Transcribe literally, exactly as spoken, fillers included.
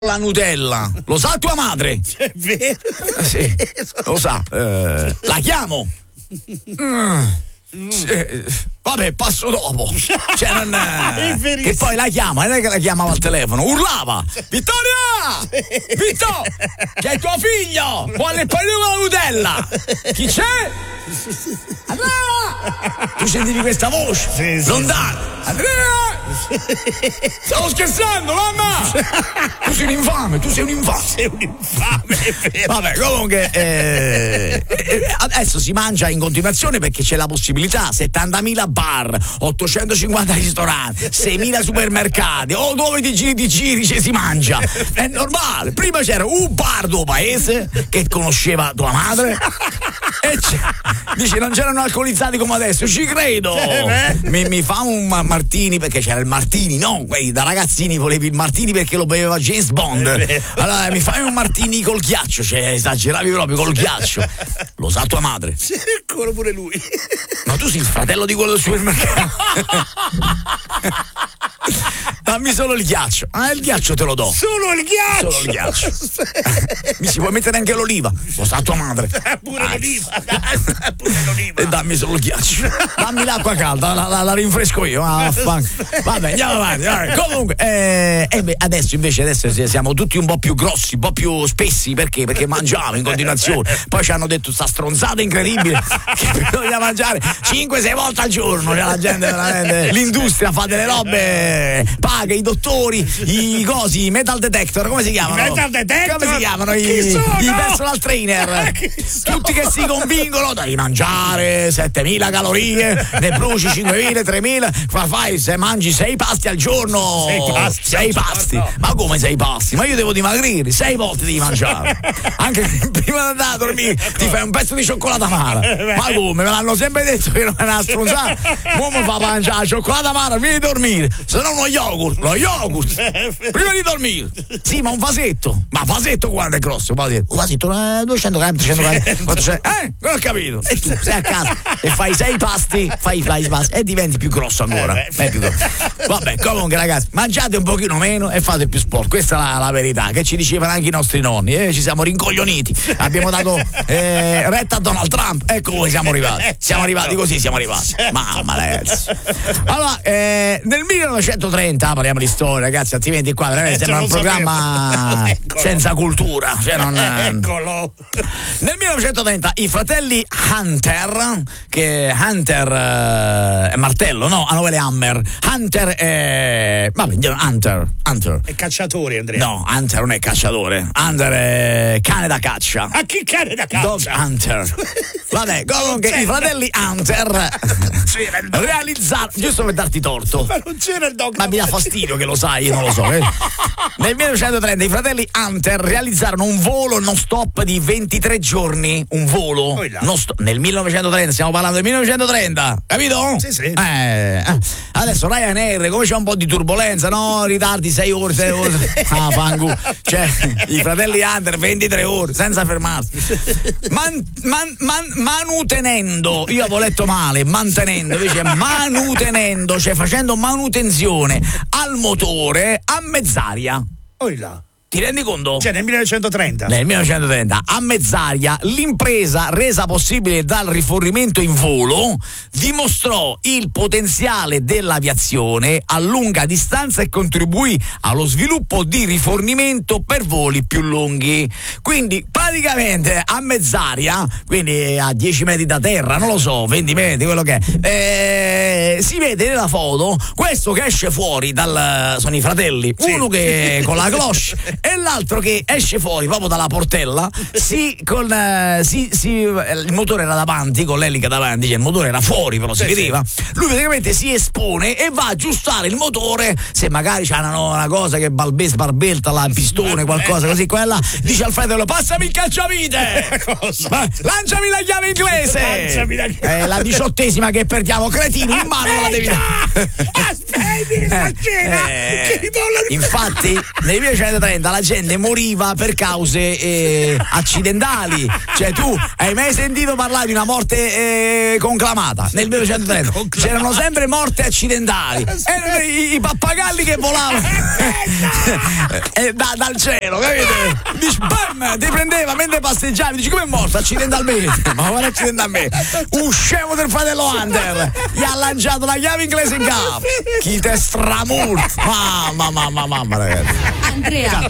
la Nutella, lo sa tua madre? È vero. Eh, sì, lo sa. Eh, la chiamo. Mm. Sì. Vabbè, passo dopo. Cioè, non, che poi la chiama, non è che la chiamava al telefono, urlava: Vittoria! Vitto! C'è tuo figlio! Vuole il panino con la Nutella! Chi c'è? Andrea! Tu sentivi questa voce? Sì, sì, lontano. Sì. Andrea! Stavo scherzando, mamma! Tu sei un infame, tu sei un infame. Sei un infame, è vero. Vabbè, comunque eh, eh, adesso si mangia in continuazione perché c'è la possibilità. settantamila bar, ottocentocinquanta ristoranti, seimila supermercati, o oh, dove ti giri ti giri ci si mangia. È normale. Prima c'era un bardo paese che conosceva tua madre e dice non c'erano alcolizzati come adesso, ci credo. Mi, mi fa un martini, perché c'era il martini, no? Quei da ragazzini volevi il martini perché lo beveva James Bond. Allora mi fai un martini col ghiaccio, cioè esageravi proprio col ghiaccio. Lo sa tua madre? Sì, ancora pure lui. Ma tu sei il fratello di quello del supermercato. Dammi solo il ghiaccio. Ah, il ghiaccio te lo do. Solo il ghiaccio. Solo il ghiaccio. Mi si può mettere anche l'oliva. Lo sa tua madre? Pure l'oliva. Pure l'oliva. E dammi solo il ghiaccio. Dammi l'acqua calda, la, la, la rinfresco io. Ah, vabbè, andiamo avanti. Vabbè. Comunque, eh, eh beh, adesso invece adesso siamo tutti un po' più grossi, un po' più spessi. Perché? Perché mangiamo in continuazione. Poi ci hanno detto sta stronzata incredibile che bisogna mangiare cinque sei volte al giorno. Cioè, la gente veramente. L'industria fa delle robe. Paga i dottori, i cosi, i metal detector, come si chiamano? I metal detector? Come si chiamano? I, i personal trainer. Tutti che si convincono devi mangiare settemila calorie, ne bruci cinquemila, tremila, fai se mangi sei pasti al giorno. Sei pasti. Sei pasti. No. Ma come sei pasti? Ma io devo dimagrire, sei volte devi mangiare. Anche prima di andare a dormire ti fai un pezzo di cioccolata amara. Ma come? Me l'hanno sempre detto che non è una stronzata. Mo mi fa mangiare la cioccolata amara, vieni a dormire. Se no uno yogurt, lo yogurt. Prima di dormire. Sì, ma un vasetto. Ma vasetto guarda è grosso, un vasetto. Un vasetto, eh, duecento grammi, trecento grammi, quattrocento. Eh, non ho capito. E tu sei a casa e fai sei pasti, fai fai pasti e diventi più grosso ancora. È più grosso. Vabbè, comunque ragazzi, mangiate un pochino meno e fate più sport. Questa è la, la verità, che ci dicevano anche i nostri nonni. Eh, ci siamo rincoglioniti. Abbiamo dato eh, retta a Donald Trump. Ecco come siamo arrivati. Siamo arrivati così, siamo arrivati. Mamma ragazzi. Allora, eh, nel millenovecentotrenta, parliamo di storia, ragazzi, altrimenti qua veramente sembra un programma senza cultura. Cioè non, Eccolo. Nel millenovecentotrenta i fratelli Hunter, che Hunter è martello, no? Hanno quelle Hammer. Hunter è. Vabbè, Hunter. Hunter. È cacciatore, Andrea. No, Hunter non è cacciatore. Hunter è cane da caccia. A chi cane da caccia? Dog Hunter. Vabbè, comunque i fratelli Hunter realizzarono. Giusto per darti torto. Ma non c'era il dog. Ma mi dà fastidio che lo sai, io non lo so. Eh. Nel millenovecentotrenta i fratelli Hunter realizzarono un volo non stop di ventitré giorni. Un volo non stop. Nel millenovecentotrenta, stiamo parlando del millenovecentotrenta, capito? Sì, sì. Eh, adesso Ryanair, come c'è un po' di turbolenza, no? Ritardi sei ore, sei ore. Ah, fangu. Cioè, i fratelli Hunter ventitré ore senza fermarsi. Man, man, man, manutenendo, io avevo letto male, mantenendo, invece manutenendo, cioè facendo manutenzione al motore a mezz'aria. Oh là. Ti rendi conto? Cioè nel millenovecentotrenta. Nel millenovecentotrenta, a mezz'aria, l'impresa, resa possibile dal rifornimento in volo, dimostrò il potenziale dell'aviazione a lunga distanza e contribuì allo sviluppo di rifornimento per voli più lunghi. Quindi praticamente a mezz'aria, quindi a dieci metri da terra, non lo so, venti metri, quello che è, eh, si vede nella foto questo che esce fuori dal. Sono i fratelli, sì. Uno che con la cloche e l'altro che esce fuori proprio dalla portella, si, con, uh, si, si, il motore era davanti, con l'elica davanti, cioè il motore era fuori però si sì, vedeva, sì. Lui praticamente si espone e va a aggiustare il motore, se magari c'è una, una cosa che balbes, barbelta, la pistone, qualcosa così, quella, dice al fratello passami il il cacciavite! Cosa? Lanciami la chiave inglese! Lanciami la chiave. È la diciottesima che perdiamo, cretini, in mano non la devi dare. Aspetti, che sta cena! Eh, Che bolla di- infatti nel millenovecentotrenta la gente moriva per cause eh, accidentali. Cioè tu hai mai sentito parlare di una morte eh, conclamata? Nel millenovecentotrenta c'erano sempre morte accidentali. Erano i, i pappagalli che volavano eh, da, dal cielo, capite? Dici, bam, ti prendeva mentre passeggiavi, dici come è morto? Accidentalmente. Ma guarda accidentalmente. Un scemo del fratello Hunter gli ha lanciato la chiave inglese in capo. Chi te stramurt? Mamma, mamma, mamma, ragazzi. Andrea,